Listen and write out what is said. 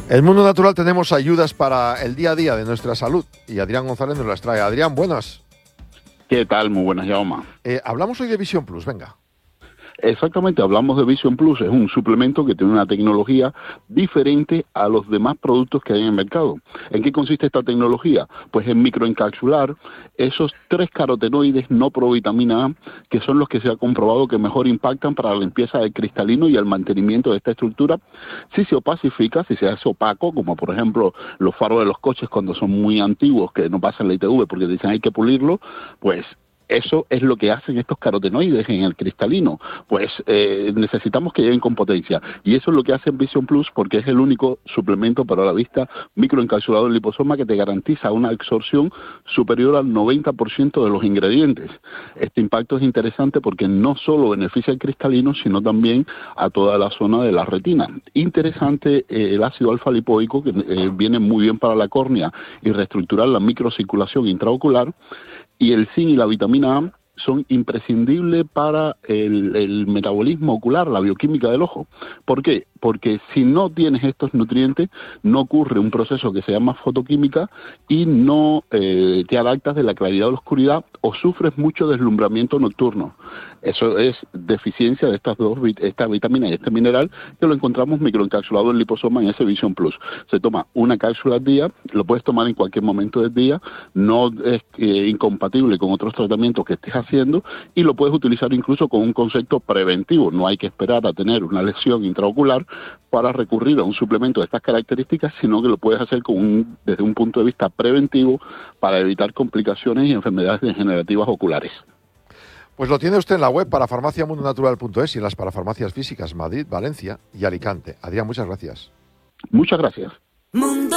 En Mundo Natural tenemos ayudas para el día a día de nuestra salud y Adrián González nos las trae. Adrián, buenas. ¿Qué tal? Muy buenas, Jaume. Hablamos hoy de Vision Plus, venga. Exactamente, hablamos de Vision Plus, es un suplemento que tiene una tecnología diferente a los demás productos que hay en el mercado. ¿En qué consiste esta tecnología? Pues en microencapsular esos 3 carotenoides no provitamina A, que son los que se ha comprobado que mejor impactan para la limpieza del cristalino y el mantenimiento de esta estructura. Si se opacifica, si se hace opaco, como por ejemplo los faros de los coches cuando son muy antiguos, que no pasan la ITV porque dicen hay que pulirlo, pues eso es lo que hacen estos carotenoides en el cristalino. Pues necesitamos que lleguen con potencia. Y eso es lo que hace Vision Plus, porque es el único suplemento para la vista microencapsulado en liposoma que te garantiza una absorción superior al 90% de los ingredientes. Este impacto es interesante porque no solo beneficia al cristalino, sino también a toda la zona de la retina. Interesante el ácido alfa-lipoico, que viene muy bien para la córnea y reestructurar la microcirculación intraocular. Y el zinc y la vitamina A son imprescindibles para el metabolismo ocular, la bioquímica del ojo. ¿Por qué? Porque si no tienes estos nutrientes, no ocurre un proceso que se llama fotoquímica y no te adaptas de la claridad o la oscuridad o sufres mucho deslumbramiento nocturno. Eso es deficiencia de esta vitamina y este mineral, que lo encontramos microencapsulado en liposoma en ese Vision Plus. Se toma una cápsula al día, lo puedes tomar en cualquier momento del día, no es incompatible con otros tratamientos que estés haciendo y lo puedes utilizar incluso con un concepto preventivo. No hay que esperar a tener una lesión intraocular para recurrir a un suplemento de estas características, sino que lo puedes hacer desde un punto de vista preventivo para evitar complicaciones y enfermedades degenerativas oculares. Pues lo tiene usted en la web parafarmaciamundonatural.es y en las parafarmacias físicas Madrid, Valencia y Alicante. Adrián, muchas gracias. Muchas gracias.